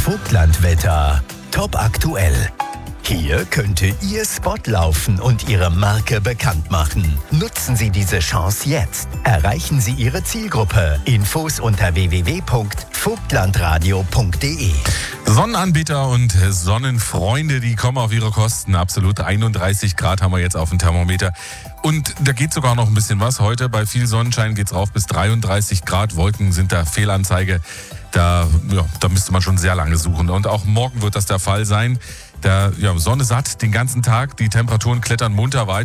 Vogtlandwetter. Top aktuell. Hier könnte Ihr Spot laufen und Ihre Marke bekannt machen. Nutzen Sie diese Chance jetzt. Erreichen Sie Ihre Zielgruppe. Infos unter www.vogtlandradio.de. Sonnenanbieter und Sonnenfreunde, die kommen auf ihre Kosten. Absolut 31 Grad haben wir jetzt auf dem Thermometer. Und da geht sogar noch ein bisschen was. Heute bei viel Sonnenschein geht es rauf bis 33 Grad. Wolken sind da Fehlanzeige. Da müsste man schon sehr lange suchen. Und auch morgen wird das der Fall sein. Sonne satt den ganzen Tag. Die Temperaturen klettern munter weiter.